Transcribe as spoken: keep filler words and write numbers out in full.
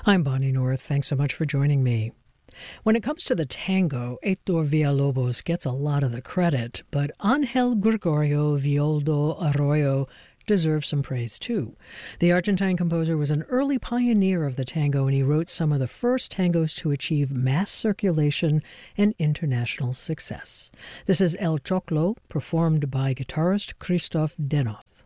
I'm Bonnie North. Thanks so much for joining me. When it comes to the tango, Heitor Villalobos gets a lot of the credit, but Angel Gregorio Villoldo Arroyo deserves some praise too. The Argentine composer was an early pioneer of the tango, and he wrote some of the first tangos to achieve mass circulation and international success. This is El Choclo, performed by guitarist Christoph Denoth.